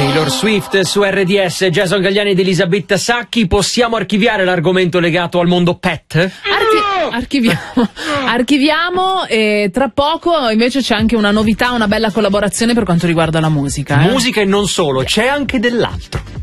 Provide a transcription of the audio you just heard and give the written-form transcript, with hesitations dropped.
Taylor Swift su RDS, Jason Galliani ed Elisabetta Sacchi. Possiamo archiviare l'argomento legato al mondo pet? Archiviamo, e tra poco invece c'è anche una novità, una bella collaborazione per quanto riguarda la musica. Musica e non solo, c'è anche dell'altro.